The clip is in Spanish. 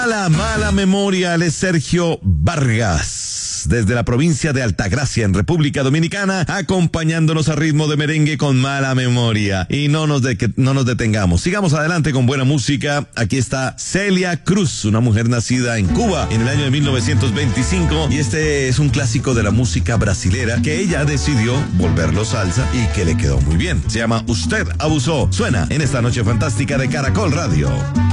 La mala memoria es Sergio Vargas, desde la provincia de Altagracia, en República Dominicana, acompañándonos a ritmo de merengue con Mala Memoria. Y no nos detengamos, sigamos adelante con buena música. Aquí está Celia Cruz, una mujer nacida en Cuba en el año de 1925, y este es un clásico de la música brasilera que ella decidió volverlo salsa y que le quedó muy bien. Se llama Usted Abusó. Suena en esta noche fantástica de Caracol Radio.